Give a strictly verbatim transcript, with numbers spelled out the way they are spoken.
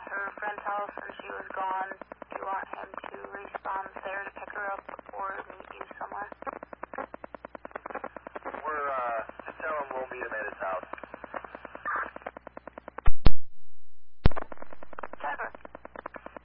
her friend's house and she was gone. Do you want him to respawn there to pick her up or meet you somewhere? We're, uh, just tell him we'll meet him at his house.